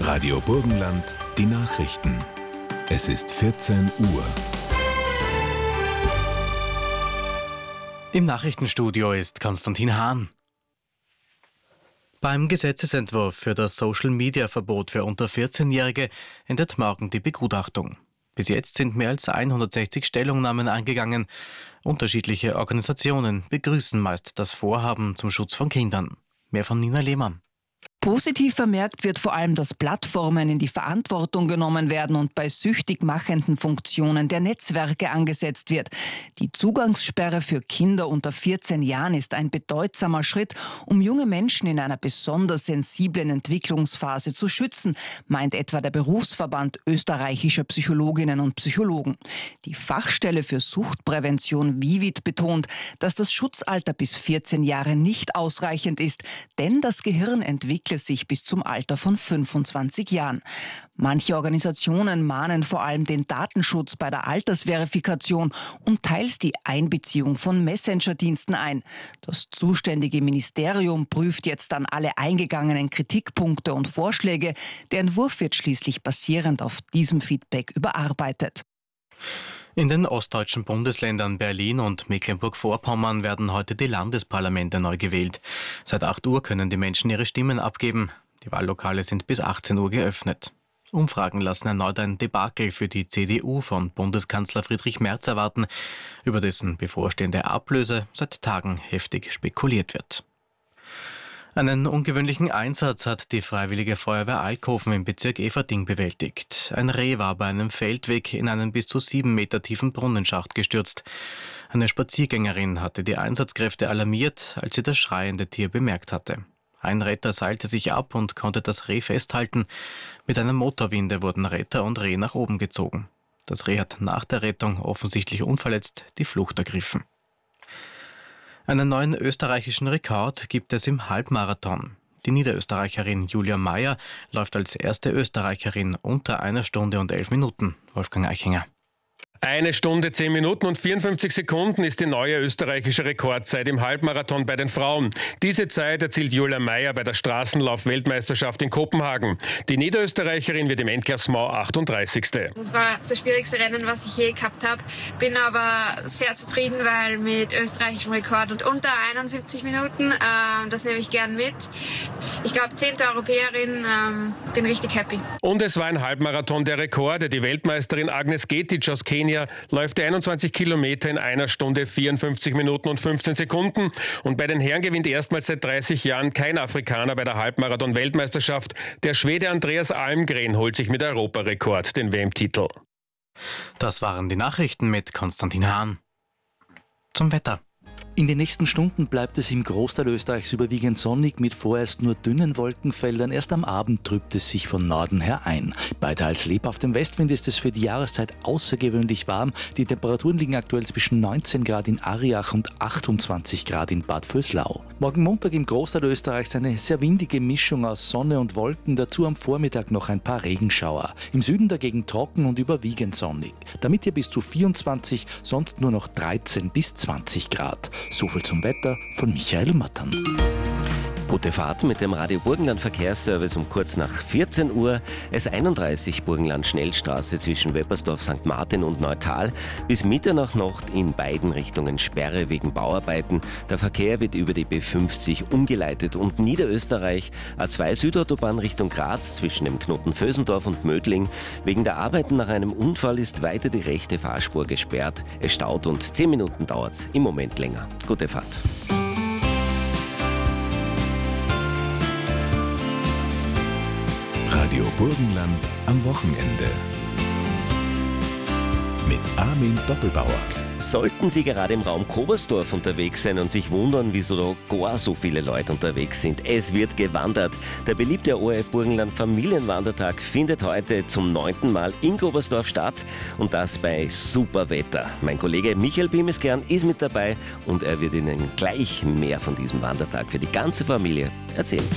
Radio Burgenland, die Nachrichten. Es ist 14 Uhr. Im Nachrichtenstudio ist Konstantin Hahn. Beim Gesetzesentwurf für das Social-Media-Verbot für unter 14-Jährige endet morgen die Begutachtung. Bis jetzt sind mehr als 160 Stellungnahmen eingegangen. Unterschiedliche Organisationen begrüßen meist das Vorhaben zum Schutz von Kindern. Mehr von Nina Lehmann. Positiv vermerkt wird vor allem, dass Plattformen in die Verantwortung genommen werden und bei süchtig machenden Funktionen der Netzwerke angesetzt wird. Die Zugangssperre für Kinder unter 14 Jahren ist ein bedeutsamer Schritt, um junge Menschen in einer besonders sensiblen Entwicklungsphase zu schützen, meint etwa der Berufsverband österreichischer Psychologinnen und Psychologen. Die Fachstelle für Suchtprävention VIVID betont, dass das Schutzalter bis 14 Jahre nicht ausreichend ist, denn das Gehirn entwickle sich bis zum Alter von 25 Jahren. Manche Organisationen mahnen vor allem den Datenschutz bei der Altersverifikation und teils die Einbeziehung von Messenger-Diensten ein. Das zuständige Ministerium prüft jetzt dann alle eingegangenen Kritikpunkte und Vorschläge. Der Entwurf wird schließlich basierend auf diesem Feedback überarbeitet. In den ostdeutschen Bundesländern Berlin und Mecklenburg-Vorpommern werden heute die Landesparlamente neu gewählt. Seit 8 Uhr können die Menschen ihre Stimmen abgeben. Die Wahllokale sind bis 18 Uhr geöffnet. Umfragen lassen erneut ein Debakel für die CDU von Bundeskanzler Friedrich Merz erwarten, über dessen bevorstehende Ablöse seit Tagen heftig spekuliert wird. Einen ungewöhnlichen Einsatz hat die Freiwillige Feuerwehr Alkoven im Bezirk Everding bewältigt. Ein Reh war bei einem Feldweg in einen bis zu 7 Meter tiefen Brunnenschacht gestürzt. Eine Spaziergängerin hatte die Einsatzkräfte alarmiert, als sie das schreiende Tier bemerkt hatte. Ein Retter seilte sich ab und konnte das Reh festhalten. Mit einer Motorwinde wurden Retter und Reh nach oben gezogen. Das Reh hat nach der Rettung offensichtlich unverletzt die Flucht ergriffen. Einen neuen österreichischen Rekord gibt es im Halbmarathon. Die Niederösterreicherin Julia Meyer läuft als erste Österreicherin unter 1 Stunde und 11 Minuten. Wolfgang Eichinger. 1 Stunde, 10 Minuten und 54 Sekunden ist die neue österreichische Rekordzeit im Halbmarathon bei den Frauen. Diese Zeit erzielt Julia Meyer bei der Straßenlauf-Weltmeisterschaft in Kopenhagen. Die Niederösterreicherin wird im Endklassement 38. Das war das schwierigste Rennen, was ich je gehabt habe. Bin aber sehr zufrieden, weil mit österreichischem Rekord und unter 71 Minuten, das nehme ich gern mit. Ich glaube, 10. Europäerin, bin richtig happy. Und es war ein Halbmarathon der Rekorde. Die Weltmeisterin Agnes Getic aus Kenia läuft 21 Kilometer in 1 Stunde, 54 Minuten und 15 Sekunden. Und bei den Herren gewinnt erstmals seit 30 Jahren kein Afrikaner bei der Halbmarathon-Weltmeisterschaft. Der Schwede Andreas Almgren holt sich mit Europarekord den WM-Titel. Das waren die Nachrichten mit Konstantin Hahn. Zum Wetter. In den nächsten Stunden bleibt es im Großteil Österreichs überwiegend sonnig mit vorerst nur dünnen Wolkenfeldern. Erst am Abend trübt es sich von Norden her ein. Bei teils lebhaftem Westwind ist es für die Jahreszeit außergewöhnlich warm. Die Temperaturen liegen aktuell zwischen 19 Grad in Ariach und 28 Grad in Bad Vöslau. Morgen Montag im Großteil Österreichs eine sehr windige Mischung aus Sonne und Wolken, dazu am Vormittag noch ein paar Regenschauer. Im Süden dagegen trocken und überwiegend sonnig. Damit hier bis zu 24, sonst nur noch 13 bis 20 Grad. Soviel zum Wetter von Michael Mattern. Gute Fahrt mit dem Radio Burgenland Verkehrsservice um kurz nach 14 Uhr. S31 Burgenland Schnellstraße zwischen Weppersdorf, St. Martin und Neutal. Bis Mitternacht noch in beiden Richtungen Sperre wegen Bauarbeiten. Der Verkehr wird über die B50 umgeleitet und Niederösterreich A2 Südautobahn Richtung Graz zwischen dem Knoten Vösendorf und Mödling. Wegen der Arbeiten nach einem Unfall ist weiter die rechte Fahrspur gesperrt. Es staut und 10 Minuten dauert es im Moment länger. Gute Fahrt. Radio Burgenland am Wochenende. Mit Armin Doppelbauer. Sollten Sie gerade im Raum Kobersdorf unterwegs sein und sich wundern, wieso da gar so viele Leute unterwegs sind, es wird gewandert. Der beliebte ORF Burgenland Familienwandertag findet heute zum 9. Mal in Kobersdorf statt und das bei super Wetter. Mein Kollege Michael Bimeskern ist mit dabei und er wird Ihnen gleich mehr von diesem Wandertag für die ganze Familie erzählen.